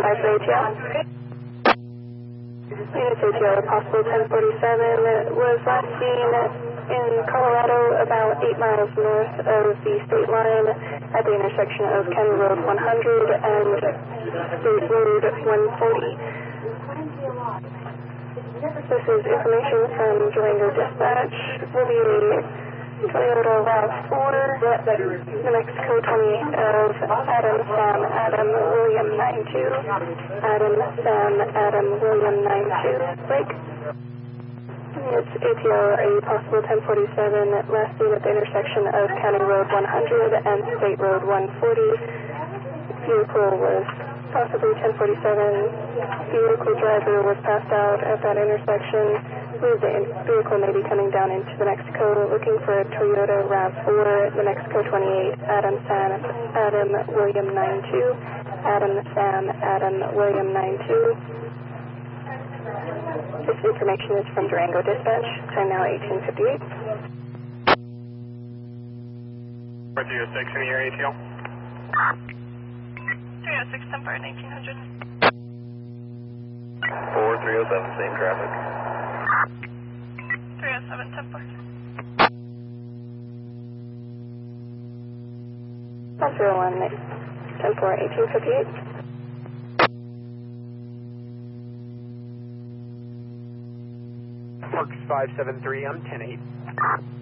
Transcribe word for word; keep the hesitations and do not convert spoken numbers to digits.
five for A T L. Units A T L, possible ten forty-seven, was last seen in Colorado about eight miles north of the state line at the intersection of County Road one hundred and State Road one forty. This is information from Durango Dispatch. Will be a Toyota RAV four, New Mexico twenty-eight of Adam Sam Adam William nine two, Adam Sam Adam William nine two, Blake. It's A T L, a possible ten forty-seven, last seen at the intersection of County Road one hundred and State Road one forty. Vehicle was possibly ten forty-seven. Vehicle driver was passed out at that intersection. The vehicle may be coming down into New Mexico looking for a Toyota RAV four, New Mexico twenty-eight, Adam Sam Adam William nine two, Adam Sam Adam William nine two. This information is from Durango Dispatch. Time now eighteen fifty-eight. four three oh six in your A T L. three oh six, Templar, nineteen hundred. four three oh seven, same traffic. three oh seven, Templar. five zero one, Templar, eighteen fifty-eight. Parks five seven three, I'm ten eight.